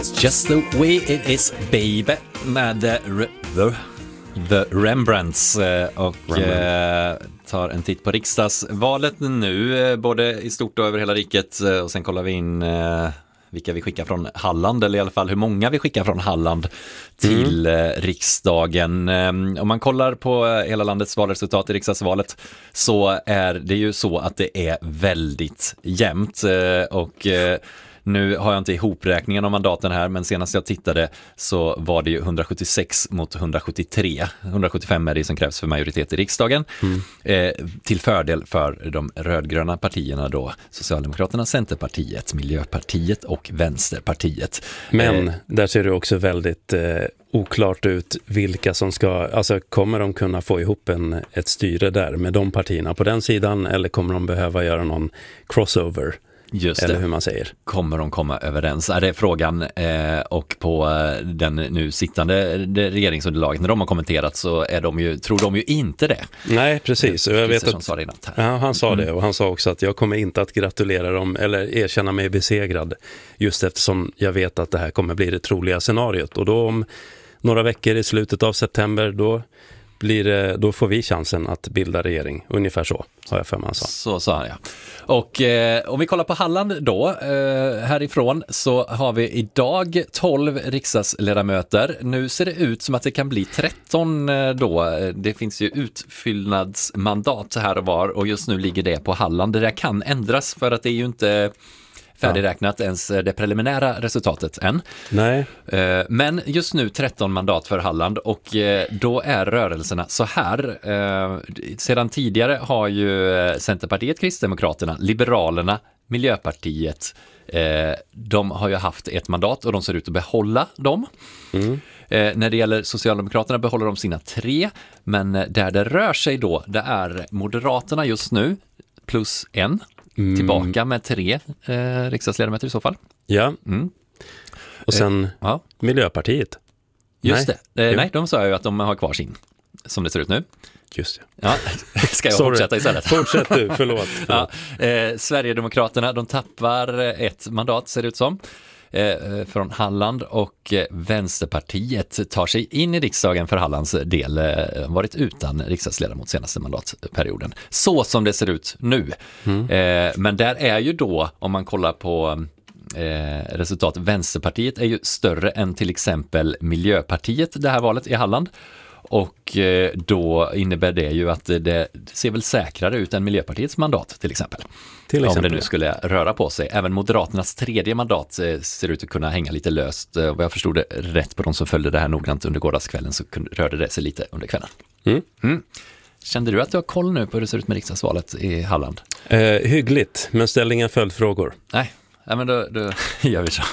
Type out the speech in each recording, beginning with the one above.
Just the way it is baby med The Rembrandts och tar en titt på riksdagsvalet nu, både i stort och över hela riket, och sen kollar vi in vilka vi skickar från Halland, eller i alla fall hur många vi skickar från Halland till riksdagen. Om man kollar på hela landets valresultat i riksdagsvalet så är det ju så att det är väldigt jämnt, och nu har jag inte ihopräkningen av mandaten här, men senast jag tittade så var det ju 176 mot 173. 175 är det som krävs för majoritet i riksdagen. Till fördel för de rödgröna partierna då, Socialdemokraterna, Centerpartiet, Miljöpartiet och Vänsterpartiet. Men där ser det också väldigt oklart ut vilka som ska, alltså kommer de kunna få ihop ett styre där med de partierna på den sidan, eller kommer de behöva göra någon crossover? Just eller det. hur man säger. Kommer de komma överens? Är det frågan, och på den nu sittande regeringsunderlaget, när de har kommenterat så tror de ju inte det. Nej, precis. Jag vet att sa det innan här. Ja, han sa det, och han sa också att jag kommer inte att gratulera dem eller erkänna mig besegrad, just eftersom jag vet att det här kommer bli det troliga scenariot. Och då om några veckor i slutet av september, då får vi chansen att bilda regering. Ungefär så, har jag för mig han sa. Så sa han, ja. Och om vi kollar på Halland då, härifrån så har vi idag 12 riksdagsledamöter. Nu ser det ut som att det kan bli 13 då. Det finns ju utfyllnadsmandat här och var, och just nu ligger det på Halland. Det där kan ändras för att det är ju inte färdigräknat ens det preliminära resultatet än. Nej. Men just nu 13 mandat för Halland, och då är rörelserna så här. Sedan tidigare har ju Centerpartiet, Kristdemokraterna, Liberalerna, Miljöpartiet, de har ju haft ett mandat och de ser ut att behålla dem. När det gäller Socialdemokraterna behåller de sina 3, men där det rör sig då, det är Moderaterna just nu plus 1. Tillbaka med 3 riksdagsledamöter i så fall. Ja. Och sen Miljöpartiet. Just det. Nej, de sa ju att de har kvar sin, som det ser ut nu. Just det. Ja, ska jag fortsätta istället? Fortsätt du, förlåt. Ja, Sverigedemokraterna, de tappar ett mandat, ser det ut som, från Halland, och Vänsterpartiet tar sig in i riksdagen för Hallands del, varit utan riksdagsledamot senaste mandatperioden. Så som det ser ut nu. Men där är ju då, om man kollar på resultat, Vänsterpartiet är ju större än till exempel Miljöpartiet det här valet i Halland. Och då innebär det ju att det ser väl säkrare ut än Miljöpartiets mandat till exempel. Om det nu skulle röra på sig. Även Moderaternas 3:e mandat ser ut att kunna hänga lite löst. Vad jag förstod det rätt på de som följde det här noggrant under gårdagskvällen, så rörde det sig lite under kvällen. Kände du att du har koll nu på hur det ser ut med riksdagsvalet i Halland? Hyggligt, men ställ inga följdfrågor. Nej, men då gör vi så.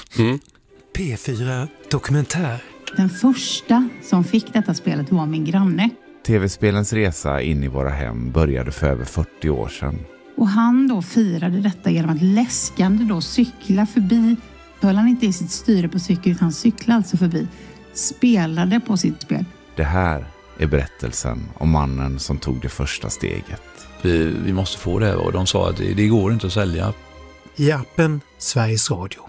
P4 Dokumentär. Den första som fick detta spelet var min granne. TV-spelens resa in i våra hem började för över 40 år sedan. Och han då firade detta genom att läskande då cykla förbi. Höll han inte i sitt styre på cykeln, utan han cyklade alltså förbi. Spelade på sitt spel. Det här är berättelsen om mannen som tog det första steget. Vi måste få det, och de sa att det går inte att sälja. I appen Sveriges Radio.